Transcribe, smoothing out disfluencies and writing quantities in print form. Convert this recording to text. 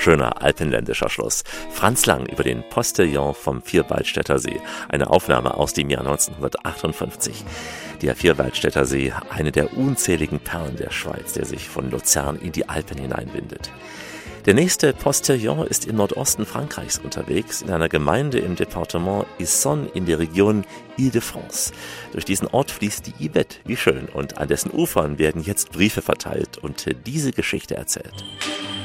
schöner alpenländischer Schluss. Franz Lang über den Postillon vom Vierwaldstätter See. Eine Aufnahme aus dem Jahr 1958. Der Vierwaldstätter See, eine der unzähligen Perlen der Schweiz, der sich von Luzern in die Alpen hineinwindet. Der nächste Postillon ist im Nordosten Frankreichs unterwegs, in einer Gemeinde im Departement Essonne in der Region Île-de-France. Durch diesen Ort fließt die Yvette, wie schön, und an dessen Ufern werden jetzt Briefe verteilt und diese Geschichte erzählt.